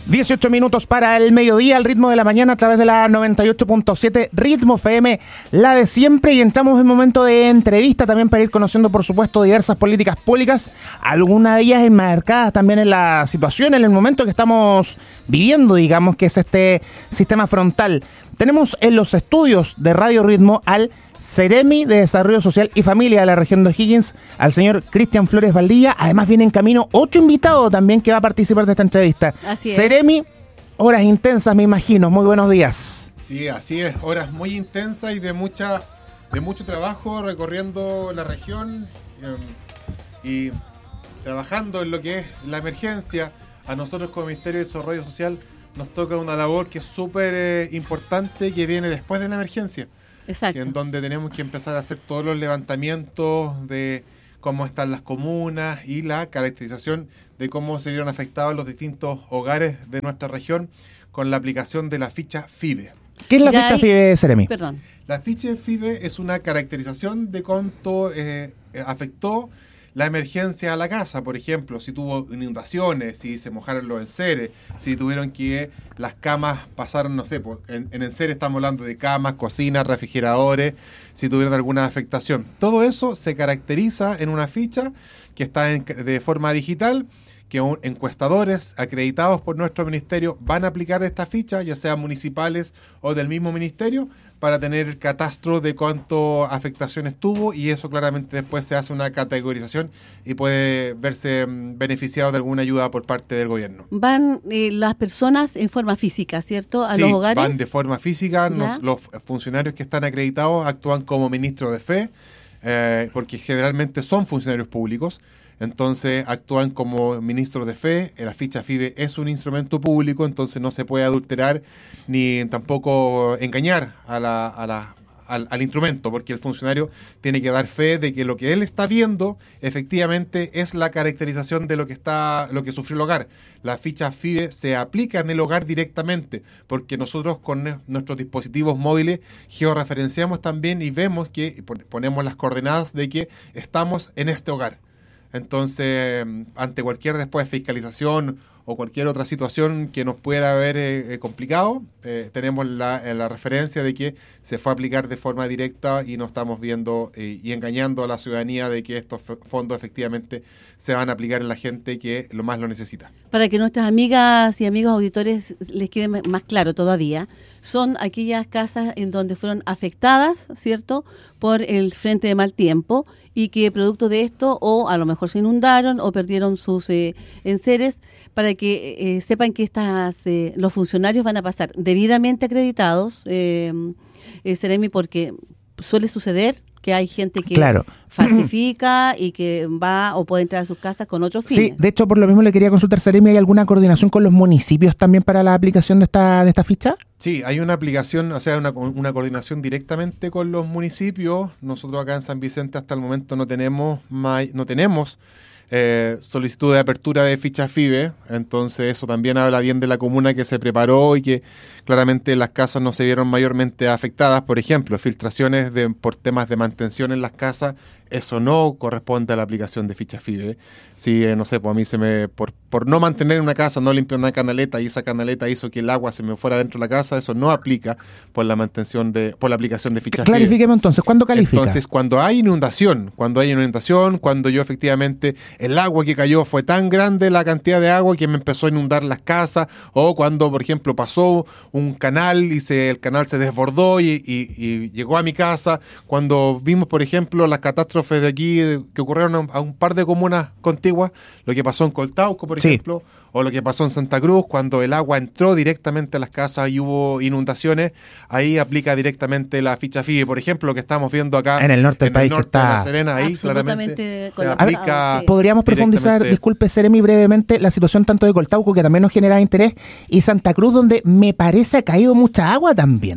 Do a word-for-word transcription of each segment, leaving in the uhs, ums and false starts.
dieciocho minutos para el mediodía, al ritmo de la mañana a través de la noventa y ocho punto siete Ritmo F M, la de siempre, y entramos en momento de entrevista también para ir conociendo, por supuesto, diversas políticas públicas, algunas de ellas enmarcadas también en la situación, en el momento que estamos viviendo, digamos, que es este sistema frontal. Tenemos en los estudios de Radio Ritmo al Seremi de Desarrollo Social y Familia de la región de O'Higgins, al señor Cristian Flores Valdivia. Además viene en camino otro invitado también que va a participar de esta entrevista. Así es. Seremi, horas intensas me imagino. Muy buenos días. Sí, así es, horas muy intensas y de mucha de mucho trabajo recorriendo la región eh, y trabajando en lo que es la emergencia. A nosotros como Ministerio de Desarrollo Social nos toca una labor que es súper eh, importante, que viene después de la emergencia. Exacto. En donde tenemos que empezar a hacer todos los levantamientos de cómo están las comunas y la caracterización de cómo se vieron afectados los distintos hogares de nuestra región con la aplicación de la ficha FIBE. ¿Qué es la Ya ficha hay- FIBE, Seremi? Perdón. La ficha FIBE es una caracterización de cuánto eh, afectó la emergencia a la casa. Por ejemplo, si tuvo inundaciones, si se mojaron los enseres, si tuvieron que las camas pasaron, no sé, pues, en, en enseres estamos hablando de camas, cocinas, refrigeradores, si tuvieron alguna afectación. Todo eso se caracteriza en una ficha que está en- de forma digital, que un- encuestadores acreditados por nuestro ministerio van a aplicar esta ficha, ya sean municipales o del mismo ministerio, para tener el catastro de cuánto afectaciones tuvo, y eso claramente después se hace una categorización y puede verse mm, beneficiado de alguna ayuda por parte del gobierno. Van eh, las personas en forma física, ¿cierto? A Sí, los hogares. van de forma física. ¿Ya? Nos- los funcionarios que están acreditados actúan como ministros de fe, eh, porque generalmente son funcionarios públicos. Entonces actúan como ministros de fe. La ficha FIBE es un instrumento público, entonces no se puede adulterar ni tampoco engañar a la, a la, al, al instrumento, porque el funcionario tiene que dar fe de que lo que él está viendo efectivamente es la caracterización de lo que está, lo que sufrió el hogar. La ficha FIBE se aplica en el hogar directamente, porque nosotros con ne- nuestros dispositivos móviles georreferenciamos también y vemos que y pon- ponemos las coordenadas de que estamos en este hogar. Entonces, ante cualquier después fiscalización o cualquier otra situación que nos pudiera haber eh, eh, complicado, eh, tenemos la, eh, la referencia de que se fue a aplicar de forma directa y no estamos viendo eh, y engañando a la ciudadanía de que estos f- fondos efectivamente se van a aplicar en la gente que lo más lo necesita. Para que nuestras amigas y amigos auditores les quede m- más claro todavía, son aquellas casas en donde fueron afectadas, ¿cierto?, por el frente de mal tiempo, y que producto de esto o a lo mejor se inundaron o perdieron sus eh, enseres, para que eh, sepan que estas eh, los funcionarios van a pasar debidamente acreditados, eh, eh, Seremi, porque suele suceder que hay gente que Claro. falsifica y que va o puede entrar a sus casas con otros fines. Sí, de hecho, por lo mismo le quería consultar, Seremi, ¿hay alguna coordinación con los municipios también para la aplicación de esta, de esta ficha? Sí, hay una aplicación, o sea, una, una coordinación directamente con los municipios. Nosotros acá en San Vicente hasta el momento no tenemos may- no tenemos eh, solicitud de apertura de ficha FIBE, entonces eso también habla bien de la comuna que se preparó y que claramente las casas no se vieron mayormente afectadas. Por ejemplo, filtraciones de, por temas de mantención en las casas, eso no corresponde a la aplicación de ficha FIBE. Si, eh, no sé, pues a mí se me, por, por no mantener una casa, no limpiar una canaleta y esa canaleta hizo que el agua se me fuera dentro de la casa, eso no aplica por la mantención de, por la aplicación de ficha FIBE. Clarifíqueme entonces, ¿cuándo califica? Entonces, cuando hay inundación, cuando hay inundación, cuando yo efectivamente el agua que cayó fue tan grande la cantidad de agua que me empezó a inundar las casas, o cuando, por ejemplo, pasó un canal y se, el canal se desbordó y, y, y llegó a mi casa, cuando vimos, por ejemplo, las catástrofes de aquí de, que ocurrieron a, a un par de comunas contiguas, lo que pasó en Coltauco, por Sí. ejemplo, o lo que pasó en Santa Cruz, cuando el agua entró directamente a las casas y hubo inundaciones, ahí aplica directamente la ficha FIBE. Por ejemplo, lo que estamos viendo acá En el norte del en país, el que norte está de La Serena, ahí absolutamente claramente se colapsado, aplica. sí. ¿Podríamos profundizar, directamente. disculpe, Seremi, brevemente, la situación tanto de Coltauco, que también nos genera interés, y Santa Cruz, donde me parece ha caído mucha agua también?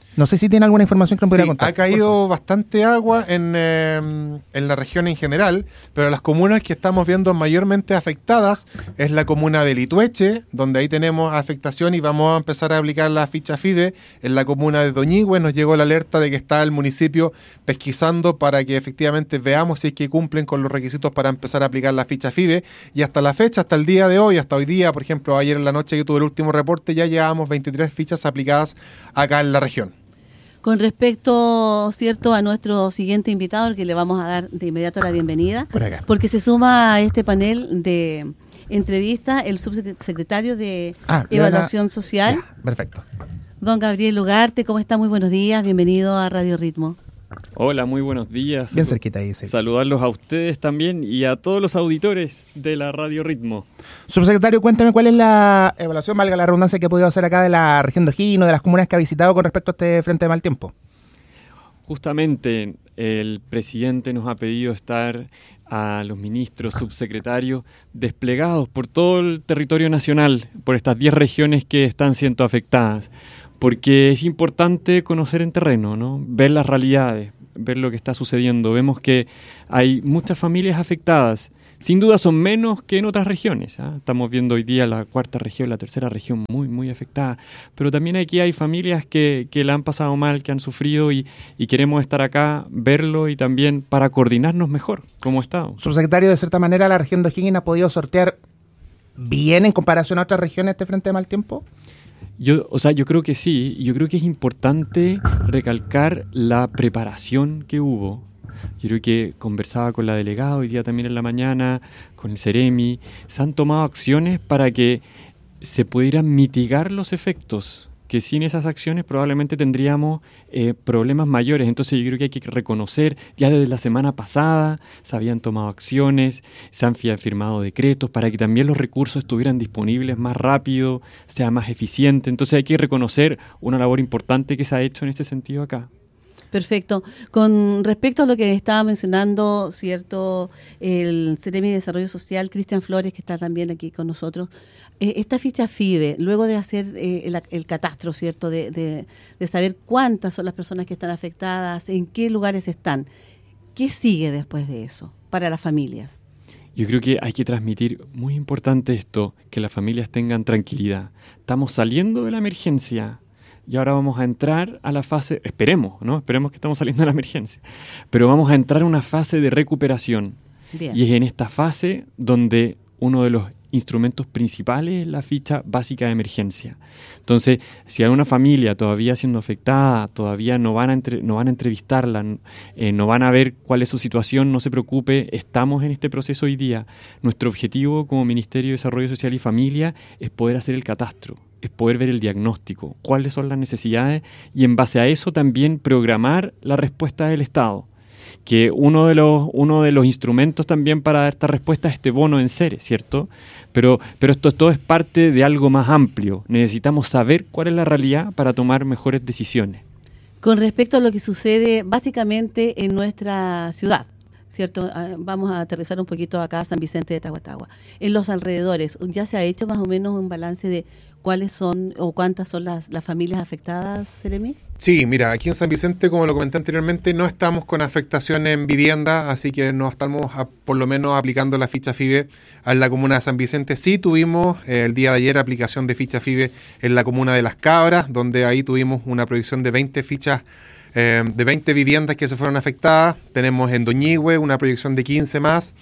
No sé si tiene alguna información que nos pudiera Sí, contar. ha caído bastante agua en, eh, en la región en general, pero las comunas que estamos viendo mayormente afectadas es la comuna de Litueche, donde ahí tenemos afectación y vamos a empezar a aplicar la ficha FIBE. En la comuna de Doñihue nos llegó la alerta de que está el municipio pesquisando para que efectivamente veamos si es que cumplen con los requisitos para empezar a aplicar la ficha FIBE. Y hasta la fecha, hasta el día de hoy, hasta hoy día, por ejemplo, ayer en la noche que tuve el último reporte, ya llevábamos veintitrés fichas aplicadas acá en la región. Con respecto, cierto, a nuestro siguiente invitado, al que le vamos a dar de inmediato la bienvenida, Por acá. porque se suma a este panel de entrevista el subsecretario de Ah, le Evaluación van a- Social, Ya, perfecto. don Gabriel Ugarte. ¿Cómo está? Muy buenos días, bienvenido a Radio Ritmo. Hola, muy buenos días. Bien cerquita ahí. Sí. Saludarlos a ustedes también y a todos los auditores de la Radio Ritmo. Subsecretario, cuéntame cuál es la evaluación, valga la redundancia, que ha podido hacer acá de la región de O'Higgins, de las comunas que ha visitado con respecto a este frente de mal tiempo. Justamente el presidente nos ha pedido estar a los ministros, subsecretarios, desplegados por todo el territorio nacional, por estas diez regiones que están siendo afectadas, porque es importante conocer en terreno, ¿no? Ver las realidades, ver lo que está sucediendo. Vemos que hay muchas familias afectadas. Sin duda son menos que en otras regiones, ¿eh? Estamos viendo hoy día la cuarta región, la tercera región muy, muy afectada. Pero también aquí hay familias que, que la han pasado mal, que han sufrido y, y queremos estar acá, verlo y también para coordinarnos mejor como Estado. Subsecretario, de cierta manera, la región de O'Higgins ha podido sortear bien en comparación a otras regiones este frente de mal tiempo. Yo, o sea, yo creo que sí. Yo creo que es importante recalcar la preparación que hubo. Yo creo que conversaba con la delegada hoy día también en la mañana, con el Ceremi. Se han tomado acciones para que se pudieran mitigar los efectos, que sin esas acciones probablemente tendríamos eh, problemas mayores. Entonces yo creo que hay que reconocer, ya desde la semana pasada se habían tomado acciones, se han firmado decretos para que también los recursos estuvieran disponibles más rápido, sea más eficiente. Entonces hay que reconocer una labor importante que se ha hecho en este sentido acá. Perfecto. Con respecto a lo que estaba mencionando, cierto, el Ceremi de Desarrollo Social, Cristian Flores, que está también aquí con nosotros, eh, esta ficha FIBE, luego de hacer eh, el, el catastro, cierto, de, de, de saber cuántas son las personas que están afectadas, en qué lugares están, ¿qué sigue después de eso para las familias? Yo creo que hay que transmitir, muy importante esto, que las familias tengan tranquilidad. Estamos saliendo de la emergencia. Y ahora vamos a entrar a la fase, esperemos, ¿no? Esperemos que estamos saliendo de la emergencia, pero vamos a entrar a una fase de recuperación. Bien. Y es en esta fase donde uno de los instrumentos principales es la ficha básica de emergencia. Entonces, si hay una familia todavía siendo afectada, todavía no van a, entre, no van a entrevistarla, eh, no van a ver cuál es su situación, no se preocupe, estamos en este proceso hoy día. Nuestro objetivo como Ministerio de Desarrollo Social y Familia es poder hacer el catastro, es poder ver el diagnóstico, cuáles son las necesidades y en base a eso también programar la respuesta del Estado. Que uno de los uno de los instrumentos también para dar esta respuesta es este bono en seres, ¿cierto? Pero, pero esto todo es parte de algo más amplio. Necesitamos saber cuál es la realidad para tomar mejores decisiones. Con respecto a lo que sucede básicamente en nuestra ciudad, ¿cierto? Vamos a aterrizar un poquito acá a San Vicente de Tahuatahua. En los alrededores, ¿ya se ha hecho más o menos un balance de cuáles son o cuántas son las, las familias afectadas, Ceremi? Sí, mira, aquí en San Vicente, como lo comenté anteriormente, no estamos con afectación en vivienda, así que no estamos a, por lo menos aplicando la ficha FIBE en la comuna de San Vicente. Sí tuvimos eh, el día de ayer aplicación de ficha FIBE en la comuna de Las Cabras, donde ahí tuvimos una proyección de veinte fichas, eh, de veinte viviendas que se fueron afectadas. Tenemos en Doñihue una proyección de quince más.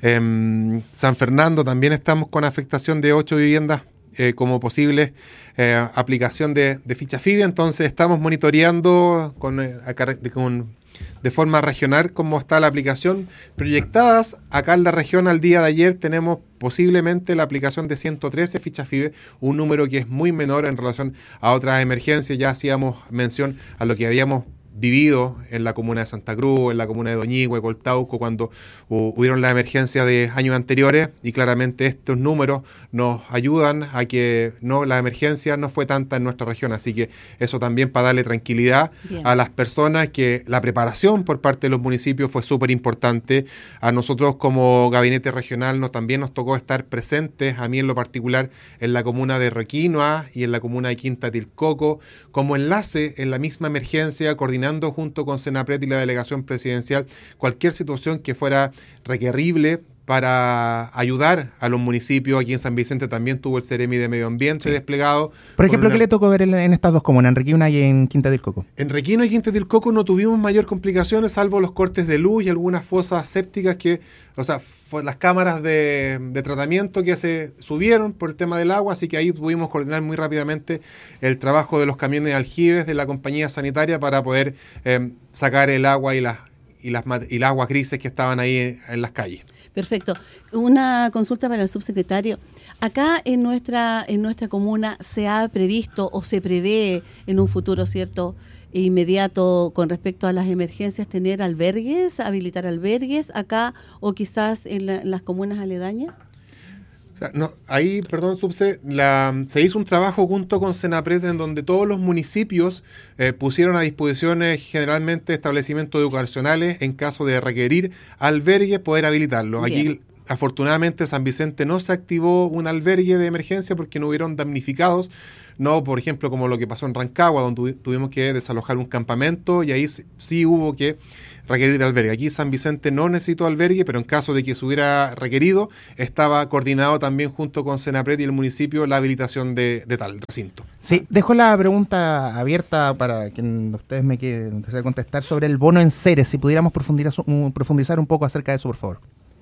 En San Fernando también estamos con afectación de ocho viviendas Eh, como posible eh, aplicación de, de ficha FIBE. Entonces estamos monitoreando con, eh, con, de forma regional cómo está la aplicación. Proyectadas acá en la región al día de ayer tenemos posiblemente la aplicación de ciento trece fichas FIBE, un número que es muy menor en relación a otras emergencias. Ya hacíamos mención a lo que habíamos vivido en la comuna de Santa Cruz, en la comuna de Doñigüe, Coltauco, cuando uh, hubieron las emergencias de años anteriores, y claramente estos números nos ayudan a que no la emergencia no fue tanta en nuestra región, así que eso también para darle tranquilidad Bien. a las personas, que la preparación por parte de los municipios fue súper importante. A nosotros como gabinete regional nos también nos tocó estar presentes, a mí en lo particular, en la comuna de Requinoa y en la comuna de Quinta Tilcoco, como enlace en la misma emergencia, coordinando junto con Senapred y la delegación presidencial cualquier situación que fuera requerible para ayudar a los municipios. Aquí en San Vicente también tuvo el Ceremi de Medio Ambiente sí. desplegado. Por ejemplo, una... ¿qué le tocó ver en, en estas dos comunas, en Requinoa y en Quinta del Coco? En Requinoa y Quinta del Coco no tuvimos mayor complicaciones, salvo los cortes de luz y algunas fosas sépticas que, o sea, fue las cámaras de, de tratamiento que se subieron por el tema del agua, así que ahí pudimos coordinar muy rápidamente el trabajo de los camiones de aljibes de la compañía sanitaria para poder eh, sacar el agua y las y las y las aguas grises que estaban ahí en, en las calles. Perfecto. Una consulta para el subsecretario. Acá en nuestra en nuestra comuna se ha previsto o se prevé en un futuro, ¿cierto?, inmediato con respecto a las emergencias, tener albergues, habilitar albergues acá o quizás en, la, en las comunas aledañas. O sea, no, ahí, perdón, Subse, la, se hizo un trabajo junto con Senapred en donde todos los municipios eh, pusieron a disposición eh, generalmente establecimientos educacionales en caso de requerir albergue, poder habilitarlo. Bien. Aquí, afortunadamente, San Vicente no se activó un albergue de emergencia porque no hubieron damnificados. No, por ejemplo, como lo que pasó en Rancagua, donde tuvimos que desalojar un campamento y ahí sí, sí hubo que requerir de albergue. Aquí San Vicente no necesitó albergue, pero en caso de que se hubiera requerido, estaba coordinado también junto con Senapred y el municipio la habilitación de, de tal recinto. Sí, dejo la pregunta abierta para que ustedes me quieran contestar sobre el bono en Ceres, si pudiéramos profundizar, profundizar un poco acerca de eso, por favor.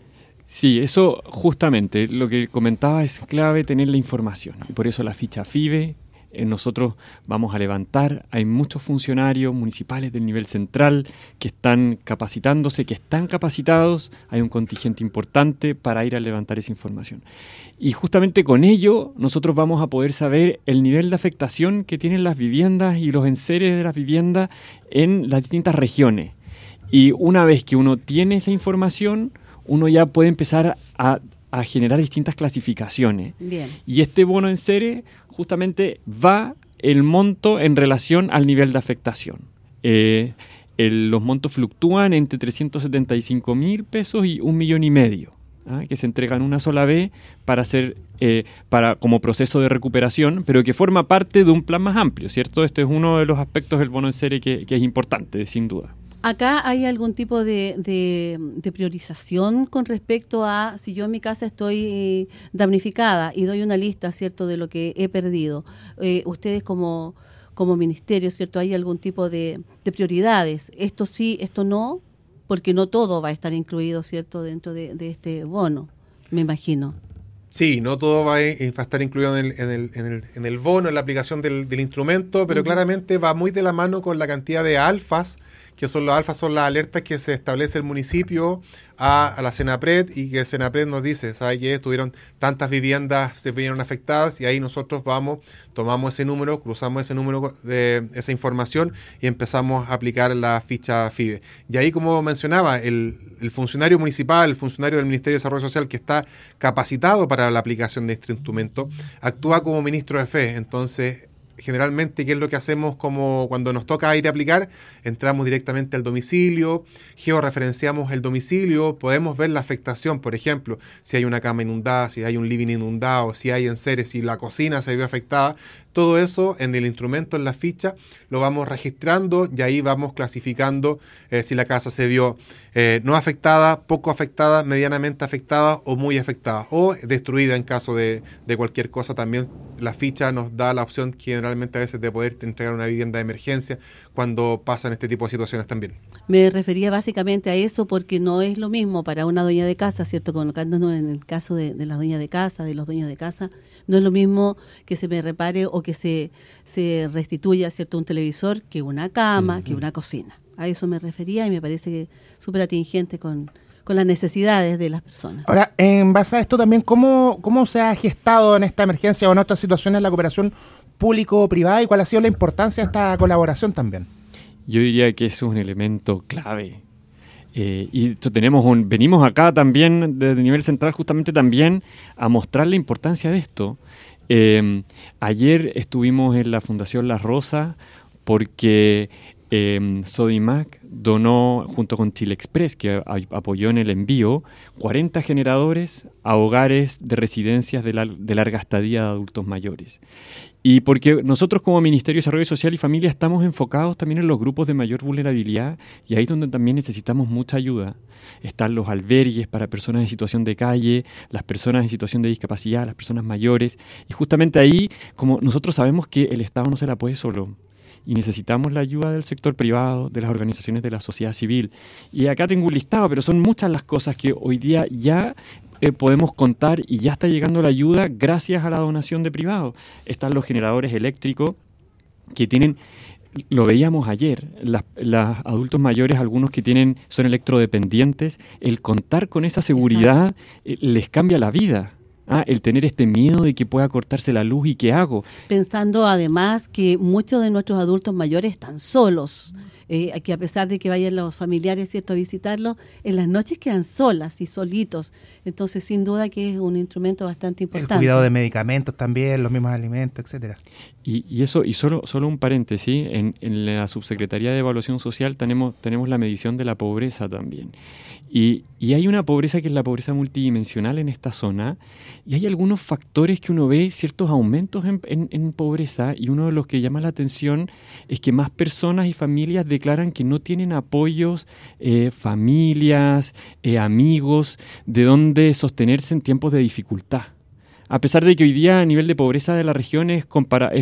Sí, eso justamente, lo que comentaba, es clave tener la información, y por eso la ficha FIBE, eh, nosotros vamos a levantar, hay muchos funcionarios municipales del nivel central que están capacitándose, que están capacitados, hay un contingente importante para ir a levantar esa información. Y justamente con ello nosotros vamos a poder saber el nivel de afectación que tienen las viviendas y los enseres de las viviendas en las distintas regiones. Y una vez que uno tiene esa información, uno ya puede empezar a, a generar distintas clasificaciones. Bien. Y este bono en serie justamente va el monto en relación al nivel de afectación. Eh, el, los montos fluctúan entre trescientos setenta y cinco mil pesos y un millón y medio, ¿ah? que se entregan una sola vez para hacer, eh, para, como proceso de recuperación, pero que forma parte de un plan más amplio, ¿cierto? Este es uno de los aspectos del bono en serie que, que es importante, sin duda. ¿Acá hay algún tipo de, de, de priorización con respecto a si yo en mi casa estoy damnificada y doy una lista, ¿cierto?, de lo que he perdido? Eh, ustedes como, como ministerio, ¿cierto?, ¿hay algún tipo de, de prioridades? Esto sí, esto no, porque no todo va a estar incluido, ¿cierto?, dentro de, de este bono, me imagino. Sí, no todo va a estar incluido en el, en el, en el, en el bono, en la aplicación del, del instrumento, pero uh-huh. claramente va muy de la mano con la cantidad de alfas, que son los alfas, son las alertas que se establece el municipio a, a la Senapred, y que Senapred nos dice, ¿sabe qué? Tuvieron tantas viviendas, se vieron afectadas, y ahí nosotros vamos, tomamos ese número, cruzamos ese número de esa información y empezamos a aplicar la ficha FIBE. Y ahí, como mencionaba, el, el funcionario municipal, el funcionario del Ministerio de Desarrollo Social que está capacitado para la aplicación de este instrumento, actúa como ministro de fe. Entonces, generalmente, ¿qué es lo que hacemos como cuando nos toca ir a aplicar? Entramos directamente al domicilio, georreferenciamos el domicilio, podemos ver la afectación, por ejemplo, si hay una cama inundada, si hay un living inundado, si hay enseres, si la cocina se vio afectada. Todo eso en el instrumento, en la ficha, lo vamos registrando y ahí vamos clasificando eh, si la casa se vio eh, no afectada, poco afectada, medianamente afectada o muy afectada, o destruida en caso de, de cualquier cosa. También la ficha nos da la opción generalmente a veces de poder entregar una vivienda de emergencia cuando pasan este tipo de situaciones también. Me refería básicamente a eso porque no es lo mismo para una dueña de casa, ¿cierto? Colocándonos en el caso de, de las dueñas de casa, de los dueños de casa, no es lo mismo que se me repare o que se, se restituya, ¿cierto?, un televisor que una cama, uh-huh. que una cocina. A eso me refería y me parece súper atingente con, con las necesidades de las personas. Ahora, en base a esto también, ¿cómo, cómo se ha gestado en esta emergencia o en otras situaciones la cooperación público-privada y cuál ha sido la importancia de esta colaboración también? Yo diría que eso es un elemento clave. Eh, y tenemos un, venimos acá también desde nivel central justamente también a mostrar la importancia de esto. Eh, ayer estuvimos en la Fundación La Rosa porque eh, Sodimac donó junto con Chile Express, que a, apoyó en el envío, cuarenta generadores a hogares de residencias de, la, de larga estadía de adultos mayores. Y porque nosotros como Ministerio de Desarrollo Social y Familia estamos enfocados también en los grupos de mayor vulnerabilidad y ahí es donde también necesitamos mucha ayuda. Están los albergues para personas en situación de calle, las personas en situación de discapacidad, las personas mayores. Y justamente ahí, como nosotros sabemos que el Estado no se la puede solo y necesitamos la ayuda del sector privado, de las organizaciones de la sociedad civil. Y acá tengo un listado, pero son muchas las cosas que hoy día ya Eh, podemos contar y ya está llegando la ayuda gracias a la donación de privados. Están los generadores eléctricos que tienen, lo veíamos ayer, las, las adultos mayores, algunos que tienen son electrodependientes, el contar con esa seguridad eh, les cambia la vida. Ah, el tener este miedo de que pueda cortarse la luz y qué hago. Pensando además que muchos de nuestros adultos mayores están solos, eh, que a pesar de que vayan los familiares, ¿cierto?, a visitarlos, en las noches quedan solas y solitos. Entonces, sin duda que es un instrumento bastante importante. El cuidado de medicamentos también, los mismos alimentos, etcétera. Y, y eso, y solo, solo un paréntesis, en, en la Subsecretaría de Evaluación Social tenemos, tenemos la medición de la pobreza también. Y, y hay una pobreza que es la pobreza multidimensional en esta zona, y hay algunos factores que uno ve, ciertos aumentos en, en, en pobreza, y uno de los que llama la atención es que más personas y familias declaran que no tienen apoyos, eh, familias, eh, amigos, de donde sostenerse en tiempos de dificultad. A pesar de que hoy día a nivel de pobreza de la región es, compara-